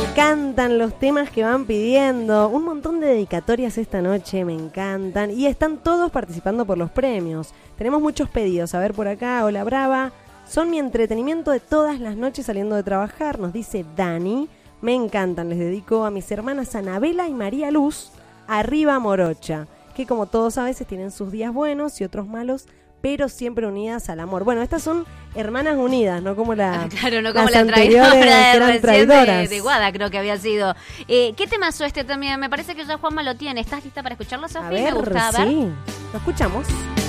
encantan los temas que van pidiendo. Un montón de dedicatorias esta noche, me encantan. Y están todos participando por los premios. Tenemos muchos pedidos. A ver por acá, hola Brava. Son mi entretenimiento de todas las noches saliendo de trabajar, nos dice Dani. Me encantan, les dedico a mis hermanas Anabela y María Luz, arriba Morocha, que como todos a veces tienen sus días buenos y otros malos, pero siempre unidas al amor. Bueno, estas son hermanas unidas, no como la claro, no como las la anteriores que eran traidoras. de Guada, creo que había sido. ¿Qué temazo este también? Me parece que ya Juanma lo tiene. ¿Estás lista para escucharlo, Sofía? A ver, Me gusta. A ver. Sí, lo escuchamos.